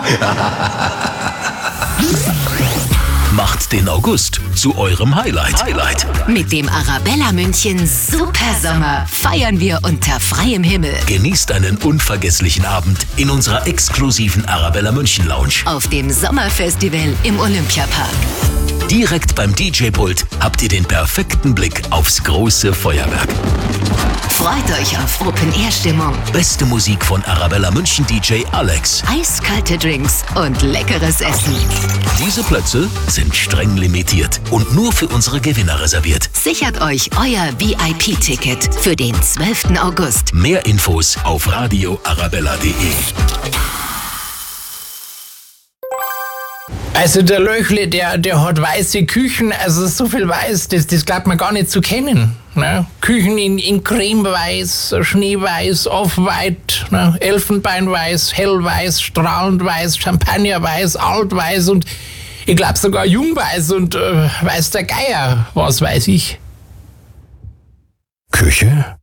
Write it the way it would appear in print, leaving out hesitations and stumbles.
Macht den August zu eurem Highlight. Mit dem Arabella München Supersommer feiern wir unter freiem Himmel. Genießt einen unvergesslichen Abend in unserer exklusiven Arabella München Lounge. Auf dem Sommerfestival im Olympiapark. Direkt beim DJ-Pult habt ihr den perfekten Blick aufs große Feuerwerk. Freut euch auf Open-Air-Stimmung, Beste Musik von Arabella München DJ Alex. eiskalte Drinks und leckeres Essen. Diese Plätze sind streng limitiert und nur für unsere Gewinner reserviert. Sichert euch euer VIP-Ticket für den 12. August. Mehr Infos auf radioarabella.de. Also der Löchle, der hat weiße Küchen, also so viel weiß, das glaubt man gar nicht zu kennen. Ne? Küchen in cremeweiß, schneeweiß, off-white, ne? Elfenbeinweiß, hellweiß, strahlend weiß, champagnerweiß, altweiß und ich glaube sogar jungweiß und weiß der Geier, was weiß ich. Küche?